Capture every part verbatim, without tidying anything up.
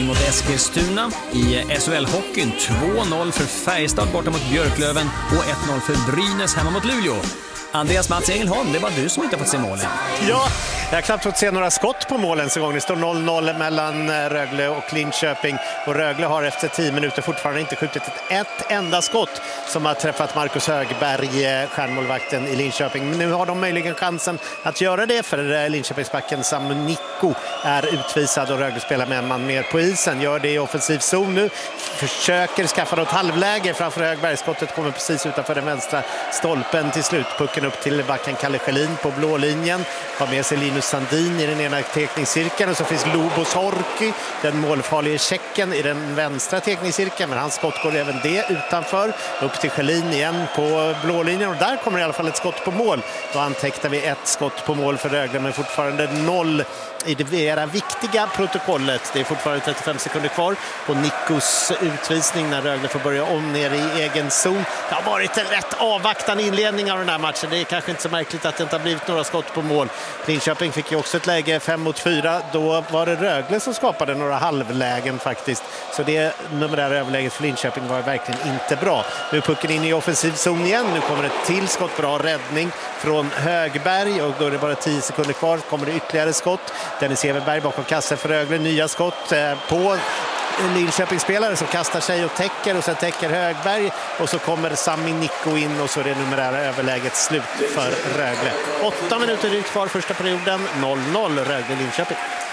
mot Eskilstuna. I S H L-hockeyn två noll för Färjestad borta mot Björklöven och ett noll för Brynäs hemma mot Luleå. Andreas Mats Engelholm, det var du som inte har fått se målen. Ja, jag har knappt fått se några skott på målen så gång. Det står noll noll mellan Rögle och Linköping. Och Rögle har efter tio minuter fortfarande inte skjutit ett, ett enda skott som har träffat Marcus Högberg, stjärnmålvakten i Linköping. Men nu har de möjligen chansen att göra det, för Linköpingsbacken Samu Nikko är utvisad och Rögle spelar med en man mer på isen. Gör det i offensiv zon nu. Försöker skaffa något halvläge framför Högberg. Skottet kommer precis utanför den vänstra stolpen till slut. Pucken upp till backen Kalle Schelin på blå linjen. Har med sig Linus Sandin i den ena tekningscirkeln och så finns Lobos Horky, den målfarliga tjecken, i den vänstra tekningscirkeln, men hans skott går även det utanför. Upp till Schelin igen på blå linjen och där kommer i alla fall ett skott på mål. Då antecknar vi ett skott på mål för Rögle, men fortfarande noll i det mera viktiga protokollet. Det är fortfarande trettiofem sekunder kvar på Nickos utvisning när Rögle får börja om ner i egen zon. Det har varit en rätt avvaktande inledning av den här matchen. Det är kanske inte så märkligt att det inte har blivit några skott på mål. Linköping fick ju också ett läge fem mot fyra. Då var det Rögle som skapade några halvlägen faktiskt. Så det numerära överläget för Linköping var verkligen inte bra. Nu är pucken in i offensiv zon igen. Nu kommer ett tillskott, bra räddning från Högberg och då är det bara tio sekunder kvar. Kommer det ytterligare skott. Dennis Everberg bakom kassen för Rögle. Nya skott på Linköpingsspelare som kastar sig och täcker och sen täcker Högberg och så kommer Sami Nikko in och så är det numerära överläget slut för Rögle. Åtta minuter ut kvar första perioden, noll noll Rögle-Linköping.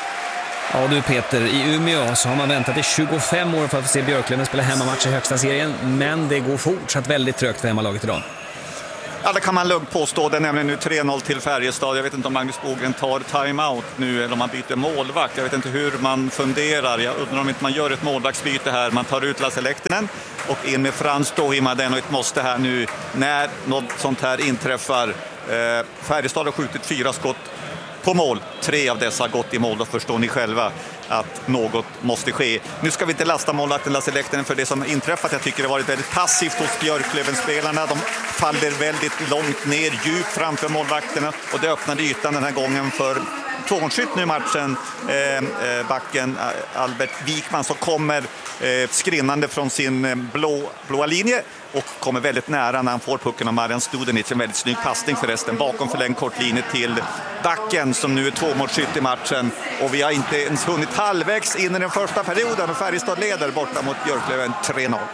Ja du Peter, i Umeå så har man väntat i tjugofem år för att få se Björklöven spela hemmamatch i högsta serien, men det går fortsatt väldigt trögt för hemmalaget idag. Ja, det kan man lugnt påstå. Det är nämligen nu tre noll till Färjestad. Jag vet inte om Magnus Bogren tar timeout nu eller om man byter målvakt. Jag vet inte hur man funderar. Jag undrar om inte man gör ett målvaktsbyte här. Man tar ut Lasse Lehtinen och in med Frans Tohima. Det är nog ett måste här nu när något sånt här inträffar. Eh, Färjestad har skjutit fyra skott på mål. Tre av dessa har gått i mål. Då förstår ni själva att något måste ske. Nu ska vi inte lasta målvakten Lasse Lehtinen för det som inträffat. Jag tycker det har varit väldigt passivt hos Björklöven-spelarna. De faller väldigt långt ner, djupt framför målvakterna. Och det öppnade ytan den här gången för tvåmålsskytt nu i matchen. Eh, eh, backen eh, Albert Wikman som kommer eh, skrinnande från sin eh, blå, blåa linje. Och kommer väldigt nära när han får pucken av Marian Studenic. En väldigt snygg passning förresten. Bakom förlängd kortlinje till backen som nu är tvåmålsskytt i matchen. Och vi har inte ens hunnit halvvägs in i den första perioden. Och Färjestad leder borta mot Björklöven tre noll.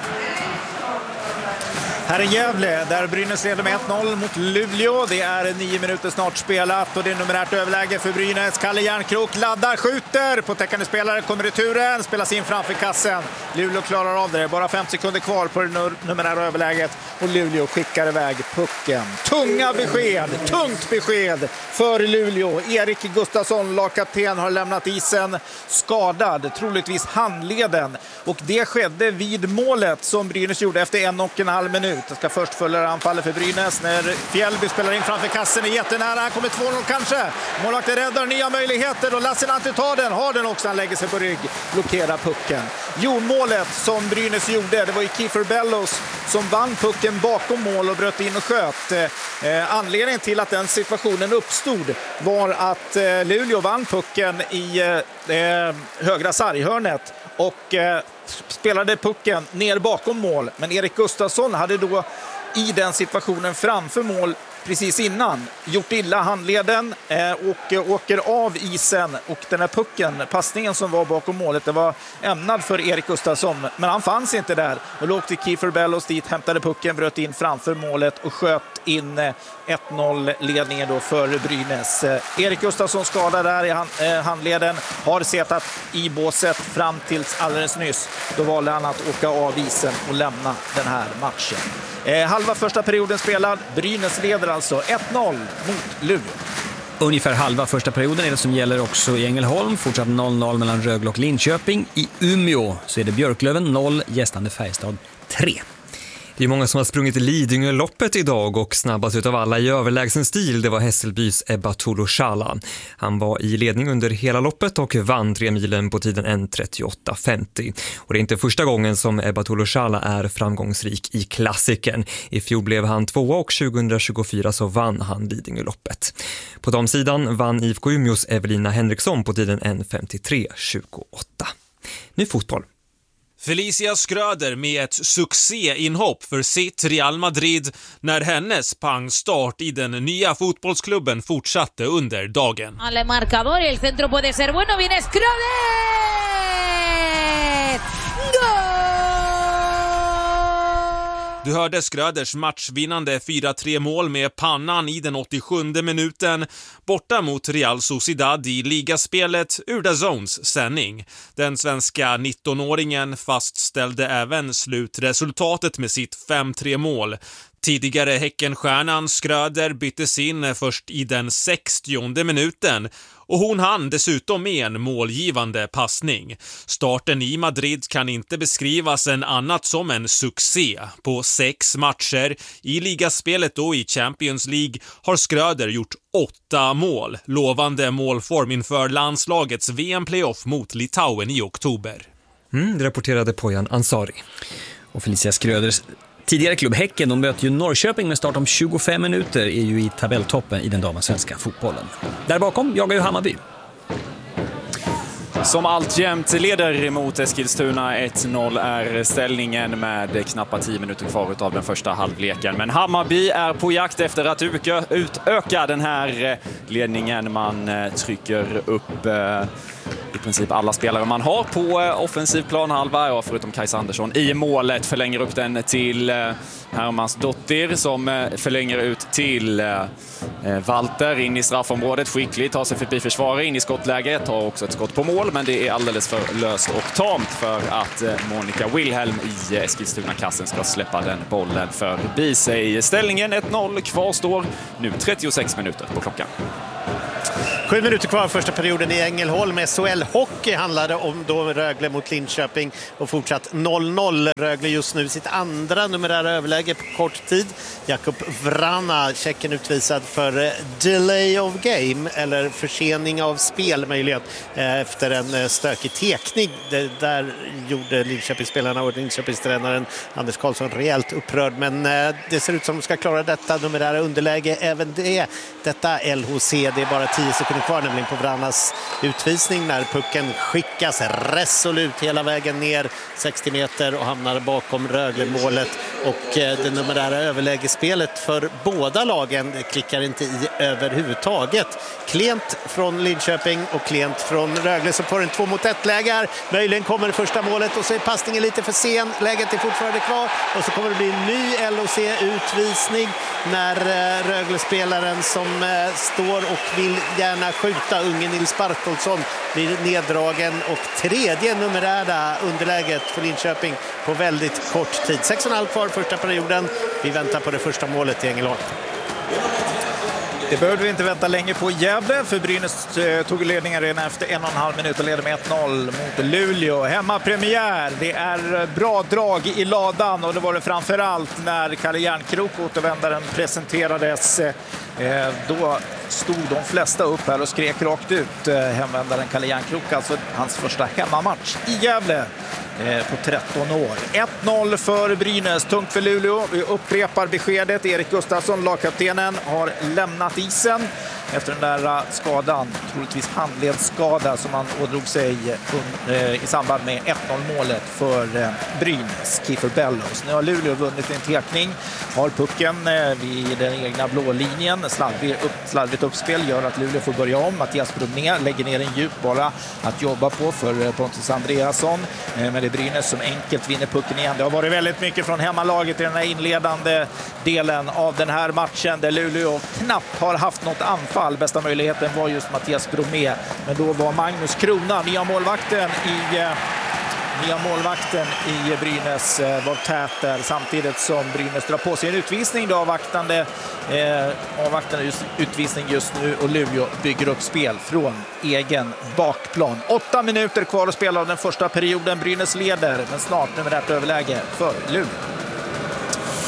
Här är Gävle, där Brynäs leder med ett noll mot Luleå. Det är nio minuter snart spelat och det är numerärt överläge för Brynäs. Kalle Järnkrok laddar, skjuter på täckande spelare, kommer returen, spelas in framför kassen. Luleå klarar av det, bara fem sekunder kvar på det numerära överläget och Luleå skickar iväg pucken. Tunga besked, tungt besked för Luleå. Erik Gustafsson, lagkapten, har lämnat isen skadad, troligtvis handleden. Och det skedde vid målet som Brynäs gjorde efter en och en halv minut. Det ska först följa anfallet för Brynäs när Fjällby spelar in framför kassen, är jättenära, han kommer två noll kanske. Målvakten räddar, nya möjligheter och Lassinantti tar den, har den också, han lägger sig på rygg, blockerar pucken. Jo, målet som Brynäs gjorde, det var ju Kiefer Bellows som vann pucken bakom mål och bröt in och sköt. Eh, anledningen till att den situationen uppstod var att eh, Luleå vann pucken i eh, högra sarghörnet och eh, spelade pucken ner bakom mål. Men Erik Gustafsson hade då i den situationen framför mål precis innan gjort illa handleden eh, och eh, åker av isen, och den här pucken, passningen som var bakom målet, det var ämnad för Erik Gustafsson, men han fanns inte där och låg till Kiefer Bellows dit, hämtade pucken, bröt in framför målet och sköt in eh, ett noll ledningen då för Brynäs. Eh, Erik Gustafsson skadad där i hand, eh, handleden, har setat i båset fram tills alldeles nyss. Då valde han att åka av isen och lämna den här matchen. Eh, halva första perioden spelad, Brynäs leder alltså ett noll mot Luleå. Ungefär halva första perioden är det som gäller också i Ängelholm. Fortsatt noll noll mellan Rögle och Linköping. I Umeå så är det Björklöven noll, gästande Färjestad tre. Det är många som har sprungit Lidingö-loppet idag och snabbast utav alla i överlägsen stil, det var Hässelbys Ebba Toloshala. Han var i ledning under hela loppet och vann tre milen på tiden ett trettioåtta femtio. Och det är inte första gången som Ebba Toloshala är framgångsrik i klassiken. I fjol blev han tvåa och tjugohundratjugofyra så vann han Lidingö-loppet. På damsidan vann I F K Umeås Evelina Henriksson på tiden ett femtiotre tjugoåtta. ny fotboll. Felicia Schröder med ett succéinhopp för sitt Real Madrid när hennes pangstart i den nya fotbollsklubben fortsatte under dagen. Al marcador, el centro puede ser bueno, viene Schröder! Du hörde Schröders matchvinnande fyra tre mål med pannan i den åttiosjunde minuten borta mot Real Sociedad i ligaspelet ur The Zones sändning. Den svenska nittonåringen fastställde även slutresultatet med sitt fem tre mål. Tidigare Häckenstjärnan Schröder byttes in först i den sextionde minuten och hon hann dessutom med en målgivande passning. Starten i Madrid kan inte beskrivas en annat som en succé. På sex matcher i ligaspelet och i Champions League har Schröder gjort åtta mål. Lovande målform inför landslagets V M-playoff mot Litauen i oktober. Mm, det rapporterade Pojan Ansari. Och Felicia Schröders tidigare klubb Häcken, de möter ju Norrköping med start om tjugofem minuter, är ju i tabelltoppen i den damallsvenska fotbollen. Där bakom jagar ju Hammarby. Som alltjämt leder mot Eskilstuna ett noll är ställningen med knappa tio minuter kvar av den första halvleken. Men Hammarby är på jakt efter att utöka, utöka den här ledningen. Man trycker upp i princip alla spelare man har på offensiv planhalva, och förutom Kajsa Andersson i målet, förlänger upp den till Hermans Dottir som förlänger ut till Walter in i straffområdet, skickligt, tar sig förbi försvarare in i skottläge, tar också ett skott på mål, men det är alldeles för löst och tamt för att Monica Wilhelm i Eskilstuna-kassen ska släppa den bollen förbi sig. Ställningen ett noll kvarstår nu trettiosex minuter på klockan. Sju minuter kvar första perioden i Ängelholm. S H L-hockey handlade om då Rögle mot Linköping och fortsatt noll noll. Rögle just nu sitt andra numerära överläge på kort tid. Jakub Vrana, Tjecken, utvisad för delay of game eller försening av spel möjlighet efter en stökig tekning. Det där gjorde Linköpingsspelarna och Linköpingstränaren Anders Karlsson rejält upprörd, men det ser ut som de ska klara detta numerära underläge även det. Detta L H C, det är bara tio sekunder kvar nämligen på Vranas utvisning när pucken skickas resolut hela vägen ner sextio meter och hamnar bakom Rögle-målet, och det numerära överlägespelet för båda lagen klickar inte i överhuvudtaget. Klent från Linköping och klent från Rögle som får en två mot ett läge här. Möjligen kommer det första målet och så är passningen lite för sen. Läget är fortfarande kvar och så kommer det bli en ny L H C-utvisning när Rögle-spelaren som står och vill gärna skjuta unge Nils Bartolsson blir neddragen, och tredje numerära underläget för Linköping på väldigt kort tid. sex och en halv kvar första perioden. Vi väntar på det första målet i Ängelholm. Det behövde vi inte vänta länge på Gävle, för Brynäs tog ledningen redan efter en och en halv minut och leder med ett noll mot Luleå. Hemmapremiär, det är bra drag i ladan, och det var det framförallt när Kalle Järnkrok, återvändaren, presenterades. Då stod de flesta upp här och skrek rakt ut. Hemvändaren Kalle Järnkrok, alltså hans första hemmamatch i Gävle på tretton år. ett noll för Brynäs, tungt för Luleå. Vi upprepar beskedet. Erik Gustafsson, lagkaptenen, har lämnat isen efter den där skadan, troligtvis handledsskada som han ådrog sig i samband med ett noll-målet för Brynäs, Kiefer Bellows. Nu har Luleå vunnit en tekning, har pucken vid den egna blå linjen. Slarvigt, upp, slarvigt uppspel gör att Luleå får börja om. Mattias Brunner lägger ner en djup bolla att jobba på för Pontus Andreasson. Men det är Brynäs som enkelt vinner pucken igen. Det har varit väldigt mycket från hemmalaget i den här inledande delen av den här matchen, där Luleå knappt har haft något anfall. Bästa möjligheten var just Mattias Bromé, men då var Magnus Krona, nya målvakten i nya målvakten i Brynäs, var tät där, samtidigt som Brynäs drar på sig en utvisning då, avvaktande eh, avvaktande just, utvisning just nu, och Luleå bygger upp spel från egen bakplan. Åtta minuter kvar att spela av den första perioden. Brynäs leder, men snart numerärt överläge för Luleå.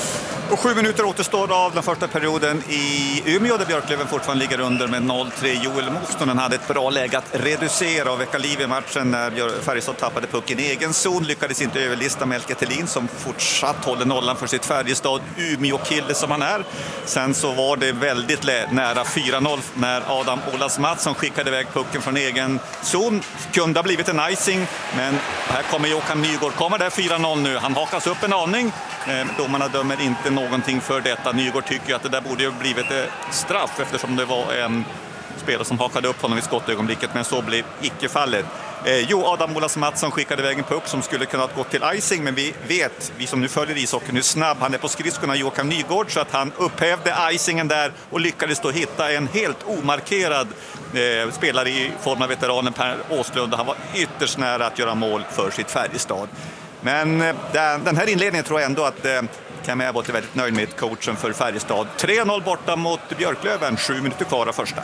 Och sju minuter återstår av den första perioden i Umeå där Björklöven fortfarande ligger under med noll tre. Joel Mostonen hade ett bra läge att reducera och väcka liv i matchen när Färjestad tappade pucken i egen zon. Lyckades inte överlista Melke Thelin som fortsatt håller nollan för sitt Färjestad Umeå-kille som han är. Sen så var det väldigt nära fyra noll när Adam Olas Mattsson skickade iväg pucken från egen zon. Kunde ha blivit en icing, men här kommer Joakim Nygård. Kommer där fyra noll nu. Han hakas upp en aning. Domarna dömer inte någonting för detta. Nygård tycker att det där borde ha blivit ett straff eftersom det var en spelare som hakade upp honom i skottögonblicket, men så blev icke fallet. Eh, jo, Adam Olas Mattsson skickade iväg en puck som skulle kunna gå till icing, men vi vet, vi som nu följer ishockeyn, hur snabb han är på skridskorna, Joakim Nygård, så att han upphävde icingen där och lyckades då hitta en helt omarkerad eh, spelare i form av veteranen Per Åslund, och han var ytterst nära att göra mål för sitt Färjestad. Men eh, den här inledningen tror jag ändå att eh, Kamer var väldigt nöjd med coachen för Färjestad. tre noll borta mot Björklöven, sju minuter kvar av första.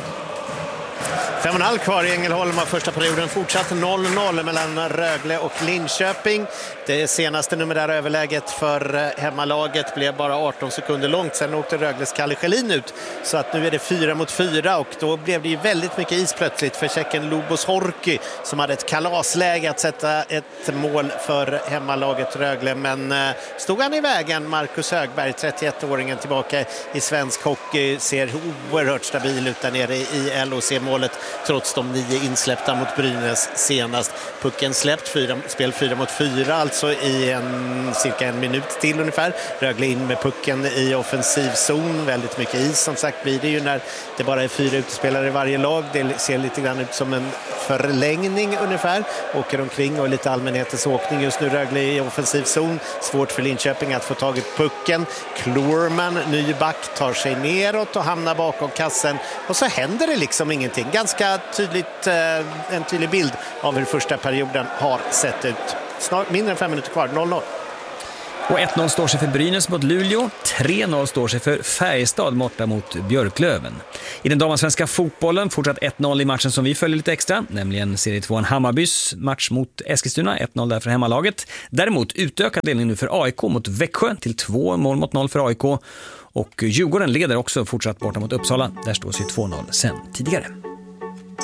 Fem och en halv kvar i Ängelholm av första perioden. Fortsatt noll noll mellan Rögle och Linköping. Det senaste numerära överläget för hemmalaget blev bara arton sekunder långt. Sen åkte Rögles Kalle Schelin ut. Så att nu är det fyra mot fyra och då blev det ju väldigt mycket is plötsligt för tjecken Lubos Horky som hade ett kalasläge att sätta ett mål för hemmalaget Rögle. Men stod han i vägen, Marcus Högberg, trettioett-åringen tillbaka i svensk hockey, ser oerhört stabil ut där nere i L O C-målet. Trots de nio insläppta mot Brynäs senast. Pucken släppt, fyra, spel fyra mot fyra, alltså i en, cirka en minut till ungefär. Rögle in med pucken i offensiv zon. Väldigt mycket is som sagt blir det ju när det bara är fyra utespelare i varje lag. Det ser lite grann ut som en förlängning ungefär. Åker omkring och lite allmänhetens åkning just nu. Rögle i offensiv zon. Svårt för Linköping att få tag i pucken. Klorman, ny back, tar sig neråt och hamnar bakom kassen. Och så händer det liksom ingenting. Ganska tydligt, en tydlig bild av hur första perioden har sett ut. Snart mindre än fem minuter kvar, noll noll. Och ett noll står sig för Brynäs mot Luleå, tre noll står sig för Färjestad borta mot Björklöven. I den damallsvenska fotbollen fortsatt ett noll i matchen som vi följer lite extra, nämligen serie två Hammarbys match mot Eskilstuna, ett noll där för hemmalaget. Däremot utökad delning nu för A I K mot Växjö till två mål mot noll för A I K. Och Djurgården leder också fortsatt borta mot Uppsala, där står sig två noll sen tidigare.